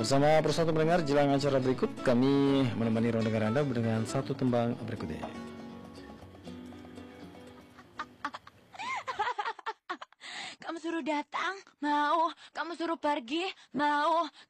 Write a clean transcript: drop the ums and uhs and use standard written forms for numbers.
Bersama persatu mendengar jelang acara berikut, kami menemani ruang dengar Anda dengan satu tembang berikut ini. Kamu suruh datang, mau. Kamu suruh pergi, mau.